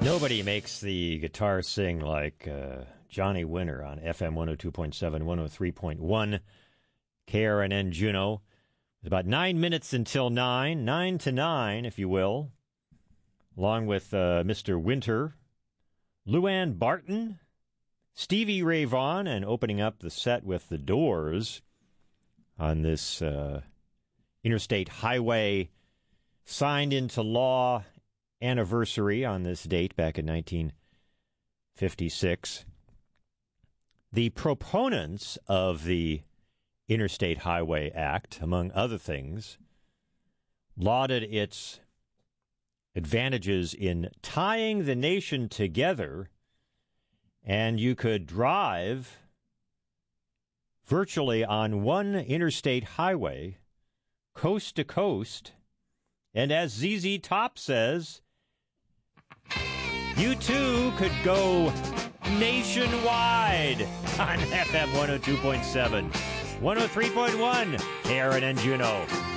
Nobody makes the guitar sing like Johnny Winter on FM 102.7, 103.1, KRNN Juneau. It's about 9 minutes until 9 to 9, if you will, along with Mr. Winter, Luann Barton, Stevie Ray Vaughan, and opening up the set with the Doors on this interstate highway signed into law anniversary on this date back in 1956. The proponents of the Interstate Highway Act, among other things, lauded its advantages in tying the nation together, and you could drive virtually on one interstate highway, coast to coast, and as ZZ Top says, you too could go nationwide on FM 102.7, 103.1, KRNN Juneau.